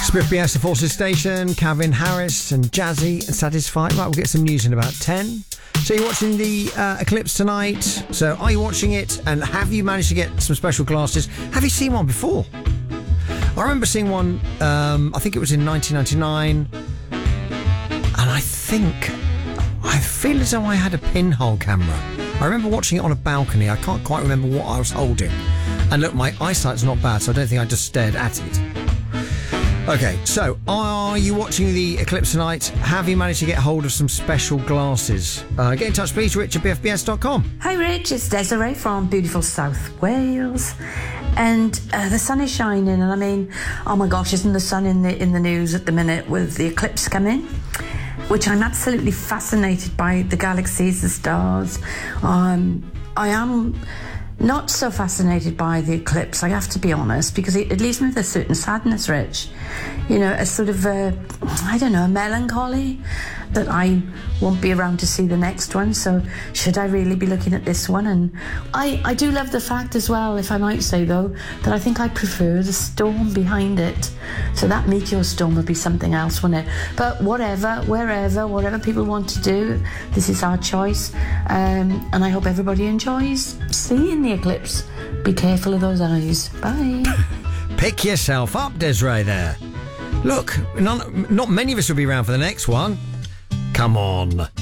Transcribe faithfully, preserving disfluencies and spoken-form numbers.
B F B S, the Forces Station, Calvin Harris and Jazzy and Satisfied. Right, we'll get some news in about ten. So you're watching the uh, eclipse tonight. So are you watching it? And have you managed to get some special glasses? Have you seen one before? I remember seeing one, um, I think it was in nineteen ninety-nine. And I think, I feel as though I had a pinhole camera. I remember watching it on a balcony. I can't quite remember what I was holding. And look, my eyesight's not bad, so I don't think I just stared at it. Okay, so are you watching the eclipse tonight? Have you managed to get hold of some special glasses? Uh, get in touch, please, Rich at b f b s dot com. Hi, Rich. It's Desiree from beautiful South Wales. And uh, the sun is shining, and I mean, oh my gosh, isn't the sun in the in the news at the minute with the eclipse coming? Which I'm absolutely fascinated by, the galaxies, the stars. Um, I am not so fascinated by the eclipse, I have to be honest, because it, it leaves me with a certain sadness, Rich. You know, a sort of, a, I don't know, a melancholy that I won't be around to see the next one, so should I really be looking at this one? And I, I do love the fact as well, if I might say though, that I think I prefer the storm behind it. So that meteor storm would be something else, wouldn't it? But whatever, wherever, whatever people want to do, this is our choice. Um, and I hope everybody enjoys seeing the eclipse. Be careful of those eyes. Bye. Pick yourself up, Desiree, there. Look, none, not many of us will be around for the next one. Come on.